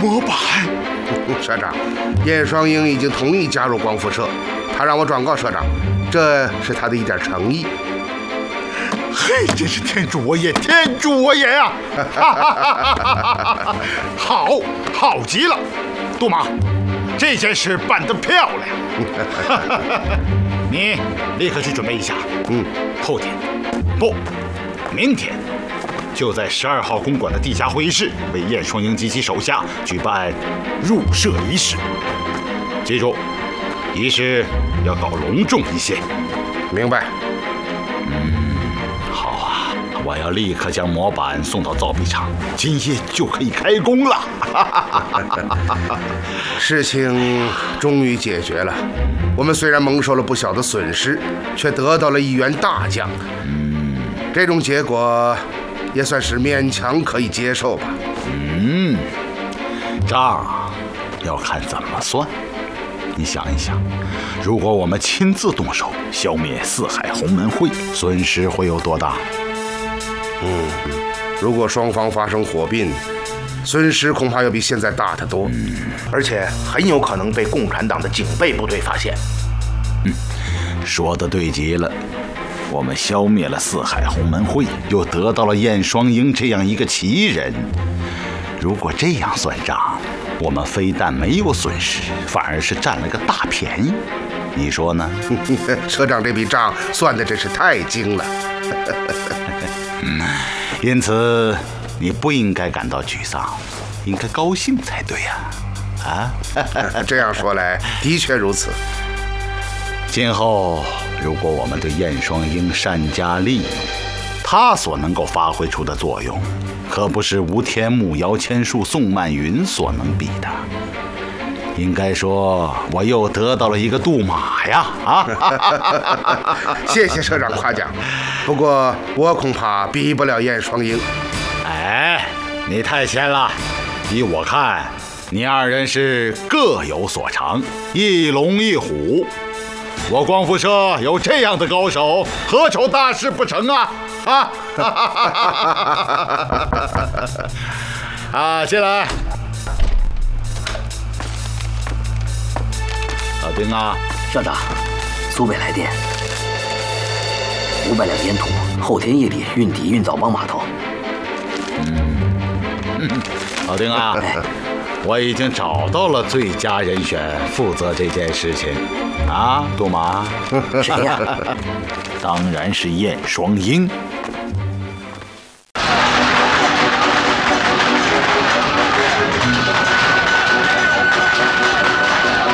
模板。 社长，燕双鹰已经同意加入光复社，他让我转告社长，这是他的一点诚意。 嘿，真是天助我也，天助我也呀！好极了，杜马，这件事办得漂亮。你立刻去准备一下。后天，不，明天，就在12号公馆的地下会议室为燕双鹰及其手下举办入社仪式。记住，仪式要搞隆重一些。 明白。 好啊，我要立刻将模板送到造币厂，今夜就可以开工了。 事情终于解决了，我们虽然蒙受了不小的损失，却得到了一员大将。这种结果也算是勉强可以接受吧。 账要看怎么算。你想一想，如果我们亲自动手消灭四海鸿门会，损失会有多大？ 如果双方发生火并，损失恐怕要比现在大得多， 而且很有可能被共产党的警备部队发现。 说得对极了。我们消灭了四海鸿门会，又得到了燕双鹰这样一个奇人。如果这样算账，我们非但没有损失，反而是占了个大便宜。你说呢？ 社长这笔账算得真是太精了。 因此，你不应该感到沮丧，应该高兴才对呀。 这样说来，的确如此。 今后，如果我们对燕双鹰善加利用，他所能够发挥出的作用，可不是吴天木、姚千树、宋曼云所能比的。应该说，我又得到了一个杜马呀！ 谢谢社长夸奖，不过我恐怕比不了燕双鹰。 哎，你太谦了。依我看，你二人是各有所长，一龙一虎。我光复社有这样的高手，何愁大事不成啊！进来。老丁啊， 校长，苏北来电，500两烟土，后天夜里运抵运枣帮码头。 老丁啊，我已经找到了最佳人选负责这件事情。杜马， 谁呀？ 当然是燕双鹰。